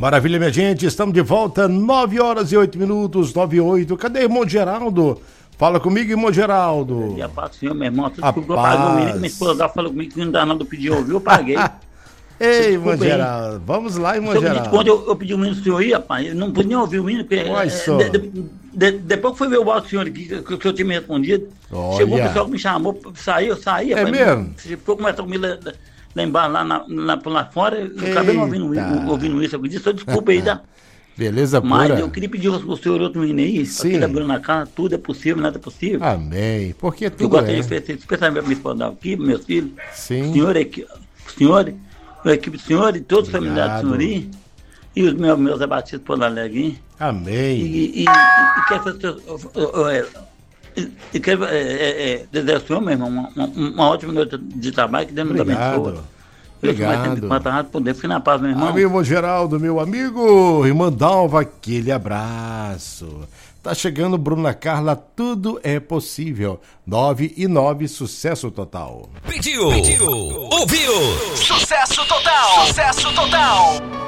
Maravilha, minha gente, estamos de volta, 9h08, 9h08. Cadê irmão Geraldo? Fala comigo, irmão Geraldo. Eu passo, senhor, meu irmão, tudo que eu paguei o menino, minha esposa falou comigo que não dá nada, pediu ouvir, eu paguei. Ei, irmão Geraldo, vamos lá, irmão Geraldo. Quando eu pedi o menino do senhor aí, rapaz, eu não pude nem ouvir o menino, porque depois que foi ver o áudio do senhor aqui, que eu tinha me respondido, chegou o pessoal que me chamou, eu saí, rapaz. É mesmo? Ficou começando comigo lá embaixo, lá fora, eu acabei não ouvindo isso, eu disse, desculpa aí, tá? Beleza, pura. Mas eu queria pedir ao senhor outro menino aí, aqui da Bruna Carla, tudo é possível, nada é possível. Amém, porque tudo eu gostaria de oferecer, especialmente para minha esposa aqui, meus filhos, sim. O senhor, a equipe do senhor e todos os familiares do senhor aí, e os meus abatistas por Alegre. Amém. E quero desejar ao senhor, meu irmão, uma ótima noite de trabalho, que Deus nos abençoe. Obrigado. Poder ficar na paz, meu irmão. Amigo Geraldo, meu amigo, irmã Dalva, aquele abraço. Tá chegando Bruna Carla, tudo é possível. 9 sucesso total. Pediu, ouviu, sucesso total.